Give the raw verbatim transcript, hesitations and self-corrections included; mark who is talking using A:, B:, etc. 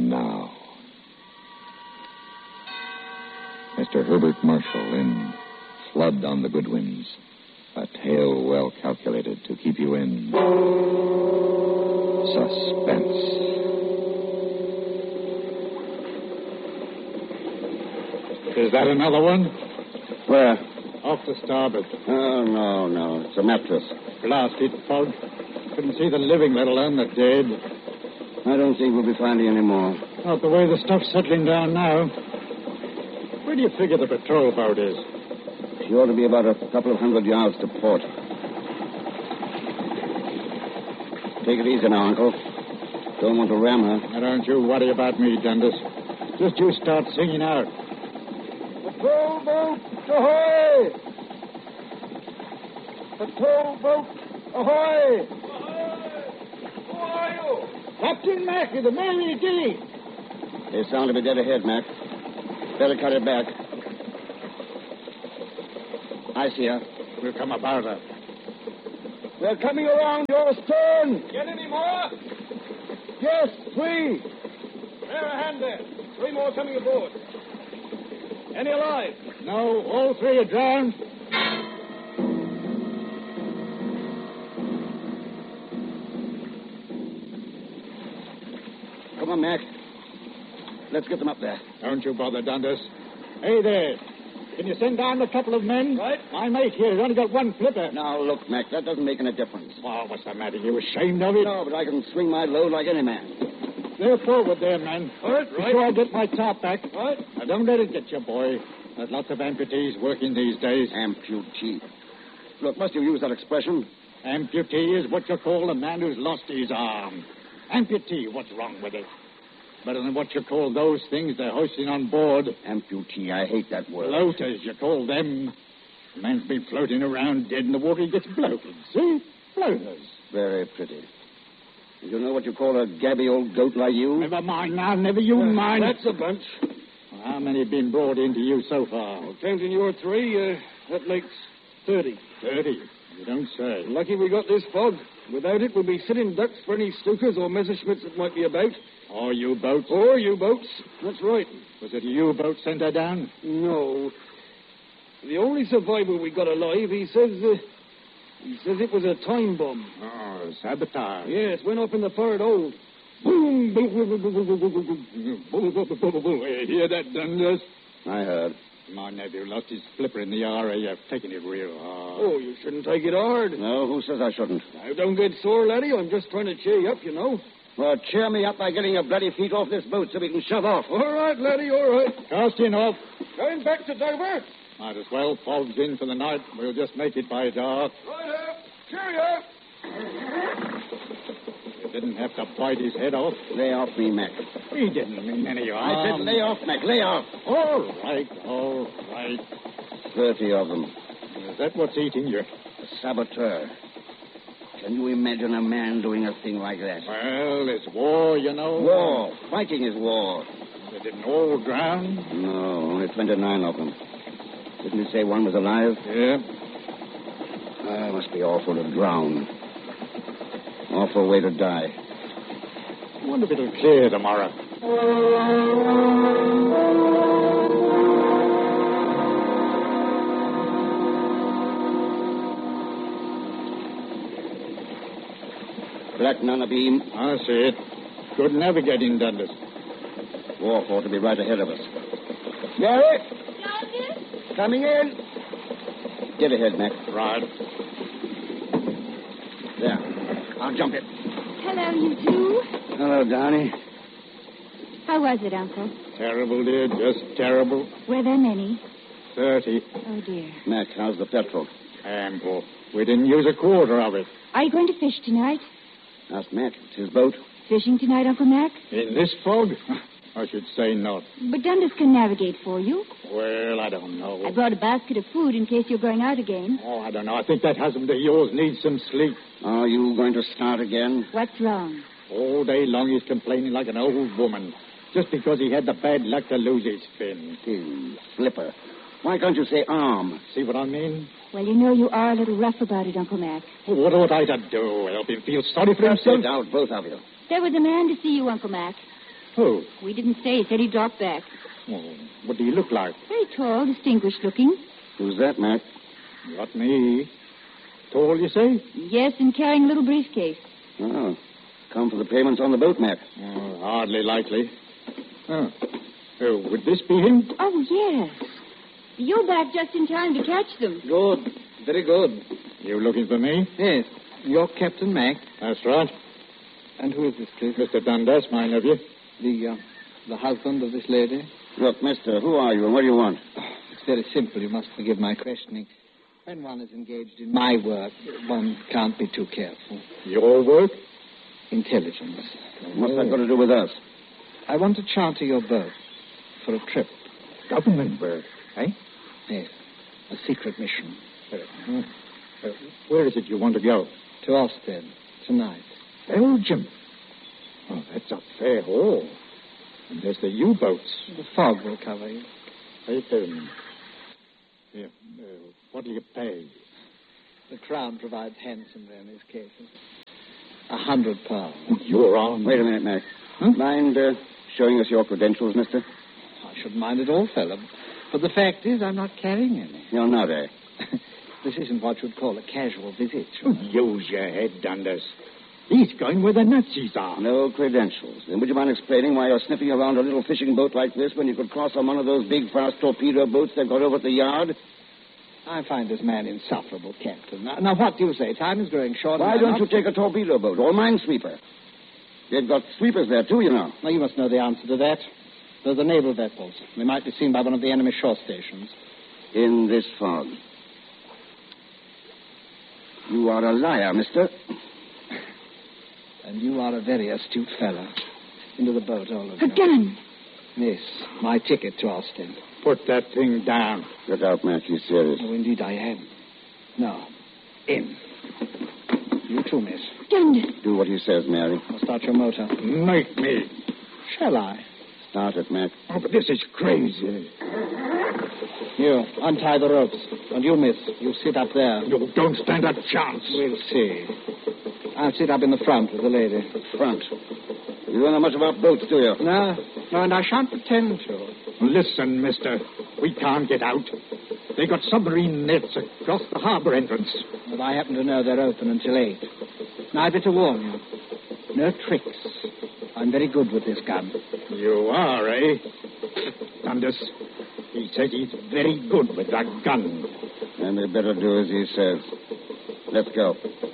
A: And now, Mister Herbert Marshall in Flood on the Goodwins, a tale well calculated to keep you in suspense.
B: Is that another one?
C: Where?
B: Off the starboard.
C: Oh, no, no. It's a mattress.
B: Blasted fog. Couldn't see the living, let alone the dead.
C: I don't think we'll be finding any more.
B: Not the way the stuff's settling down now. Where do you figure the patrol boat is?
C: She ought to be about a couple of hundred yards to port. Take it easy now, Uncle. Don't want to ram her.
B: Now, don't you worry about me, Dundas. Just you start singing out.
D: Patrol boat, ahoy! Patrol boat, ahoy! Who are you?
B: Captain Mack of the Mary D.
C: They sound to be dead ahead, Mac. Better cut it back. I see her.
B: We'll come about her.
D: They're coming around your stern.
E: Get any more?
D: Yes, three.
E: Bear a hand there. Three more coming aboard. Any alive?
B: No, all three are drowned.
C: Come on, Mac. Let's get them up there.
B: Don't you bother, Dundas. Hey there. Can you send down a couple of men?
E: Right.
B: My mate here has only got one flipper.
C: Now, look, Mac, that doesn't make any difference.
B: Oh, what's the matter? You ashamed of it?
C: No, but I can swing my load like any man.
B: They're forward there, man.
E: All right, right.
B: Before I get my top back.
E: Right.
B: Now, don't let it get you, boy. There's lots of amputees working these days.
C: Amputee. Look, must you use that expression?
B: Amputee is what you call a man who's lost his arm. Amputee, what's wrong with it? Better than what you call those things they're hoisting on board.
C: Amputee, I hate that word.
B: Floaters, you call them. A man's been floating around dead in the water, he gets bloated. See? Floaters.
C: Very pretty. You know what you call a gabby old goat like you?
B: Never mind now, never you mind.
E: That's a bunch.
B: How many have been brought into you so far?
E: Well, counting your three, uh, that makes thirty.
B: Thirty. You don't say.
E: Lucky we got this fog. Without it, we'll be sitting ducks for any Stukas or Messerschmitts that might be about.
B: Or U-boats.
E: Or U-boats. That's right.
B: Was it a U-boat sent her down?
E: No. The only survivor we got alive, he says, uh, he says it was a time bomb.
B: Oh, sabotage.
E: Yes, went off in the forward hold.
B: Boom, boom, boom, boom, boom, boom, boom, boom, boom, boom, boom, boom, boom. You hear that, Dundas?
C: I heard.
B: My nephew lost his flipper in the R A F, taking it real hard.
E: Oh, you shouldn't take it hard.
C: No, who says I shouldn't?
E: Now, don't get sore, laddie. I'm just trying to cheer you up, you know.
C: Well, cheer me up by getting your bloody feet off this boat so we can shove off.
E: All right, laddie, all right.
B: Casting off.
E: Going back to Dover.
B: Might as well. Fog's in for the night. We'll just make it by dark.
E: Right up. Cheerio.
B: You didn't have to bite his head off.
C: Lay off me, Mac.
B: He didn't mean any
C: I
B: harm.
C: said lay off, Mac. Lay off.
B: All right, all right.
C: Thirty of them.
B: Is that what's eating you?
C: A saboteur. Can you imagine a man doing a thing like that?
B: Well, it's war, you know.
C: War. Fighting is war.
B: They didn't all drown?
C: No, only twenty-nine of them. Didn't you say one was alive?
B: Yeah.
C: Ah, it must be awful to drown. Awful way to die.
B: I wonder if it'll clear tomorrow.
C: Black Nana Beam.
B: I see it. Good navigating, Dundas.
C: Wharf ought to be right ahead of us.
D: Gary?
F: Dundas?
C: Coming in. Get ahead, Mac.
B: Right.
C: There. I'll jump it.
F: Hello, you two.
C: Hello, Donnie.
F: How was it, Uncle?
B: Terrible, dear. Just terrible.
F: Were there many?
B: Thirty.
F: Oh, dear.
C: Mac, how's the petrol?
B: Ample. We didn't use a quarter of it.
F: Are you going to fish tonight?
C: Ask Mac. It's his boat.
F: Fishing tonight, Uncle Mac?
B: In this fog? I should say not.
F: But Dundas can navigate for you.
B: Well, I don't know.
F: I brought a basket of food in case you're going out again.
B: Oh, I don't know. I think that husband of yours needs some sleep.
C: Are you going to start again?
F: What's wrong?
B: All day long he's complaining like an old woman. Just because he had the bad luck to lose his fin.
C: His flipper. Why can't you say arm?
B: See what I mean?
F: Well, you know you are a little rough about it, Uncle Mac.
B: Well, what ought I to do? Help him feel sorry for himself?
C: Sit out, both of you.
F: There was a man to see you, Uncle Mac.
B: Who?
F: We didn't say. He said he dropped back.
B: Oh, what do you look like?
F: Very tall, distinguished looking.
C: Who's that, Mac?
B: Not me. Tall, you say?
F: Yes, and carrying a little briefcase.
C: Oh. Come for the payments on the boat, Mac.
B: Oh, hardly likely. Oh. Oh, would this be him?
F: Oh, yes. You're back just in time to catch them.
E: Good. Very good.
B: You looking for me?
E: Yes. You're Captain Mac.
B: That's right.
E: And who is this, please?
B: Mister Dundas, my nephew.
E: The, uh, the husband of this lady?
C: Look, mister, who are you and what do you want?
E: Oh, it's very simple. You must forgive my questioning. When one is engaged in my work, one can't be too careful.
B: Your work?
E: Intelligence.
C: What's that got to do with us?
E: I want to charter your boat for a trip.
B: Government work, eh?
E: Yes. A secret mission.
B: Uh, uh, where is it you want to go?
E: To Ostend, tonight.
B: Belgium? Oh, that's a fair haul. And there's the U-boats.
E: The fog will cover you.
B: Hey, um, yeah, uh, what do you pay?
E: The Crown provides handsomely in these cases. A hundred pounds.
B: You're on.
C: Wait a minute, Mac.
B: Huh?
C: Mind uh, showing us your credentials, mister?
E: I shouldn't mind at all, fellow. But the fact is, I'm not carrying any.
C: You're not, eh?
E: This isn't what you'd call a casual visit.
B: Oh, use your head, Dundas. He's going where the Nazis are.
C: No credentials. Then would you mind explaining why you're sniffing around a little fishing boat like this when you could cross on one of those big, fast torpedo boats they've got over at the yard?
E: I find this man insufferable, Captain. Now, now what do you say? Time is growing short.
C: Why
E: and I'm
C: don't
E: not-
C: you take a torpedo boat or a minesweeper? They've got sweepers there, too, you know.
E: Now, you must know the answer to that. Those are naval vessels. They might be seen by one of the enemy shore stations.
C: In this fog. You are a liar, mister.
E: And you are a very astute fellow. Into the boat, all of
F: A
E: you.
F: gun.
E: Yes, my ticket to Ostend.
B: Put that thing down.
C: Look out, Mac. He's serious.
E: Oh, indeed I am. Now, in. You too, miss.
F: Dundas.
C: Do what he says, Mary.
E: I'll start your motor.
B: Make me.
E: Shall I?
C: Start it, Mac.
B: Oh, but this is crazy.
E: You, untie the ropes. And you, miss, you sit up there.
B: You don't stand a chance.
E: We'll see. I'll sit up in the front with the lady.
C: Front. You don't know much about boats, do you?
E: No, no, and I shan't pretend to.
B: Listen, mister. We can't get out. They got submarine nets across the harbor entrance.
E: But I happen to know they're open until eight. Now, I'd better warn you. No tricks. I'm very good with this gun.
B: You are, eh? Dundas, he says he's very good with that gun.
C: And we better do as he says. Let's go.